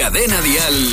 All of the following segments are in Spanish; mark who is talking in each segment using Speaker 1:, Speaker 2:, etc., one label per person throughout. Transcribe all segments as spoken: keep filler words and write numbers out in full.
Speaker 1: Cadena Dial,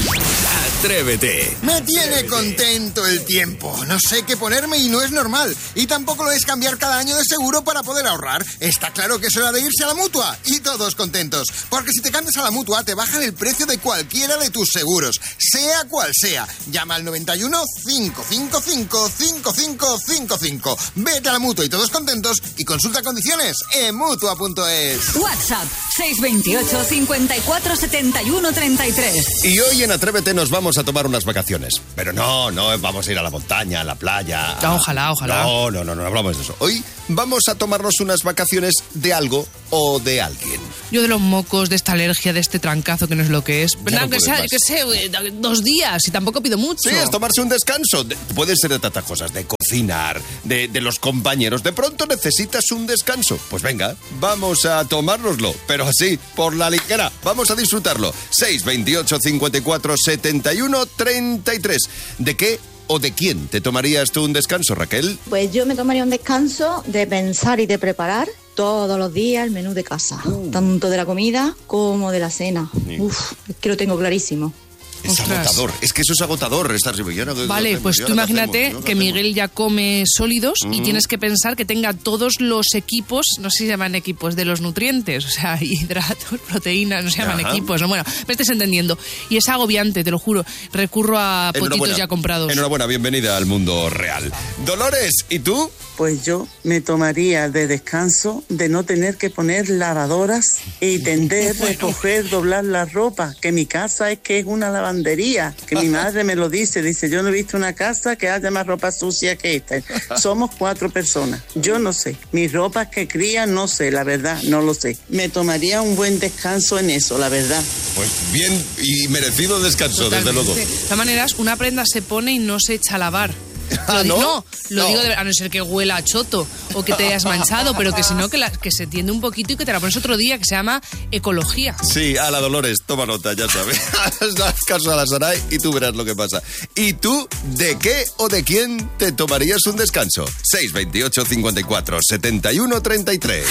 Speaker 1: Atrévete.
Speaker 2: Me tiene contento el tiempo. No sé qué ponerme y no es normal. Y tampoco lo es cambiar cada año de seguro para poder ahorrar. Está claro que es hora de irse a la Mutua. Y todos contentos. Porque si te cambias a la Mutua, te bajan el precio de cualquiera de tus seguros. Sea cual sea. Llama al noventa y uno, cinco cinco cinco, cinco cinco cinco cinco. Vete a la Mutua y todos contentos. Y consulta condiciones en Mutua punto es.
Speaker 3: WhatsApp seis veintiocho, cincuenta y cuatro, setenta y uno, treinta y tres.
Speaker 4: Y hoy en Atrévete nos vamos a tomar unas vacaciones. Pero no, no vamos a ir a la montaña, a la playa.
Speaker 5: A... Ojalá, ojalá.
Speaker 4: No, no, no, no hablamos de eso. Hoy vamos a tomarnos unas vacaciones de algo o de alguien.
Speaker 5: Yo de los mocos, de esta alergia, de este trancazo que no es lo que es. Pero no, que sea, que sea dos días y tampoco pido mucho.
Speaker 4: Sí, es tomarse un descanso. De, puede ser de tantas cosas, de cocinar, de, de los compañeros. De pronto necesitas un descanso. Pues venga, vamos a tomárnoslo. Pero así, por la ligera. Vamos a disfrutarlo. seis veintiocho, cincuenta y cuatro, setenta y uno, treinta y tres. ¿De qué o de quién te tomarías tú un descanso, Raquel?
Speaker 6: Pues yo me tomaría un descanso de pensar y de preparar todos los días el menú de casa. Uh. Tanto de la comida como de la cena. Sí. Uf, es que lo tengo clarísimo.
Speaker 4: Es Ostras. agotador, es que eso es agotador. Estar ribillano,
Speaker 5: vale,
Speaker 4: hacemos,
Speaker 5: pues tú imagínate hacemos, que Miguel ya come sólidos mm. y tienes que pensar que tenga todos los equipos, no sé si se llaman equipos, de los nutrientes, o sea, hidratos, proteínas, no se llaman Ajá. equipos, no, bueno, me estés entendiendo. Y es agobiante, te lo juro, recurro a potitos ya comprados.
Speaker 4: Enhorabuena, bienvenida al mundo real. Dolores, ¿y tú?
Speaker 7: Pues yo me tomaría de descanso de no tener que poner lavadoras y tender, bueno. recoger, doblar la ropa, que mi casa es que es una lavandería, que mi madre me lo dice, dice, yo no he visto una casa que haya más ropa sucia que esta. Somos cuatro personas, yo no sé, mis ropas que crían no sé, la verdad, no lo sé. Me tomaría un buen descanso en eso, la verdad.
Speaker 4: Pues bien y merecido descanso, Totalmente. desde luego.
Speaker 5: De todas maneras, una prenda se pone y no se echa a lavar.
Speaker 4: Ah,
Speaker 5: lo,
Speaker 4: ¿no?
Speaker 5: no, lo
Speaker 4: no.
Speaker 5: digo de, a no ser que huela a choto o que te hayas manchado, pero que si no, que, la, que se tiende un poquito y que te la pones otro día, que se llama ecología.
Speaker 4: Sí, a la Dolores, toma nota, ya sabes. Haz caso a la Saray y tú verás lo que pasa. ¿Y tú, de qué o de quién te tomarías un descanso? seis veintiocho, cincuenta y cuatro, setenta y uno, treinta y tres.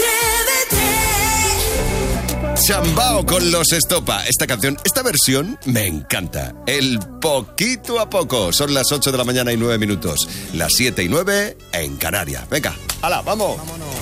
Speaker 4: Chambao con los Estopa. Esta canción, esta versión me encanta. El poquito a poco. Son las ocho de la mañana y nueve minutos. Las siete y nueve en Canarias. Venga, hala, vamos. Vámonos.